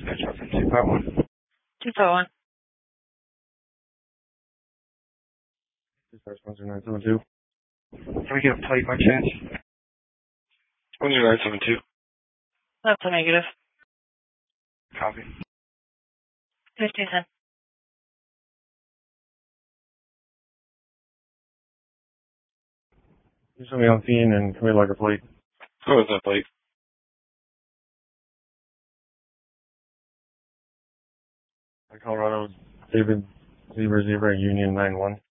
Dispatch reference 251. 251. Dispatch 10972. Can we get a plate by chance? 10972. That's a negative. Copy. 1510. You show me on scene and can we log a plate? Go with that plate. Colorado, David, Zebra, Union 91.